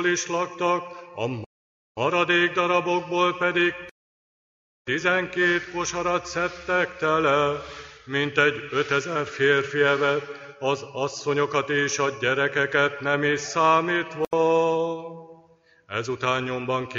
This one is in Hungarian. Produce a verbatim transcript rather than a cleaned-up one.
is laktak, a maradék darabokból pedig tizenkét kosarat szedtek tele, mintegy ötezer férfi evett, az asszonyokat és a gyerekeket nem is számítva. Ezután nyomban